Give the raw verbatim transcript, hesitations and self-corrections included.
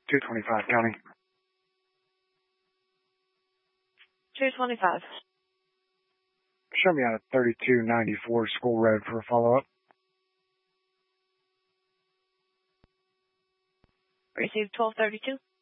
two twenty-five County. two twenty-five. Show me out of thirty-two ninety-four School Road for a follow-up. Received twelve thirty-two.